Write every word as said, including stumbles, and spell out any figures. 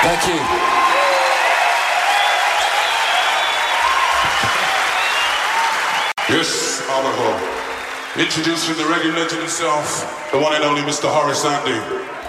Thank you. Yes, Idaho. Introducing the reggae legend himself, the one and only Mister Horace Andy.